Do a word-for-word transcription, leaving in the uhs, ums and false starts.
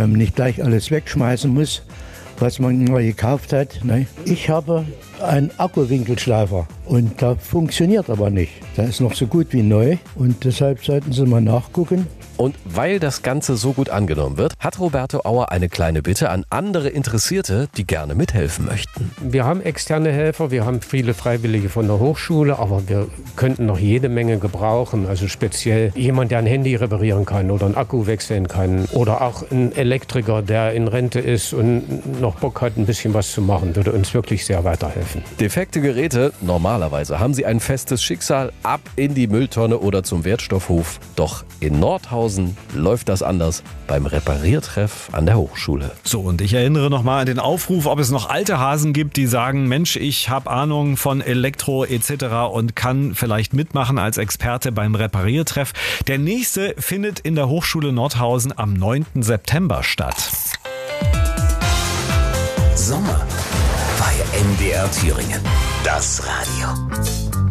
wenn man nicht gleich alles wegschmeißen muss, was man mal gekauft hat. Ne? Ich habe einen Akkuwinkelschleifer und der funktioniert aber nicht. Der ist noch so gut wie neu und deshalb sollten Sie mal nachgucken. Und weil das Ganze so gut angenommen wird, hat Roberto Auer eine kleine Bitte an andere Interessierte, die gerne mithelfen möchten. Wir haben externe Helfer, wir haben viele Freiwillige von der Hochschule, aber wir könnten noch jede Menge gebrauchen. Also speziell jemand, der ein Handy reparieren kann oder einen Akku wechseln kann. Oder auch ein Elektriker, der in Rente ist und noch Bock hat, ein bisschen was zu machen, würde uns wirklich sehr weiterhelfen. Defekte Geräte, normalerweise haben sie ein festes Schicksal, ab in die Mülltonne oder zum Wertstoffhof. Doch in Nordhausen läuft das anders beim Repariertreff an der Hochschule. So, und ich erinnere nochmal an den Aufruf, ob es noch alte Hasen gibt, die sagen, Mensch, ich habe Ahnung von Elektro et cetera und kann vielleicht mitmachen als Experte beim Repariertreff. Der nächste findet in der Hochschule Nordhausen am neunten September statt. Sommer bei M D R Thüringen. Das Radio.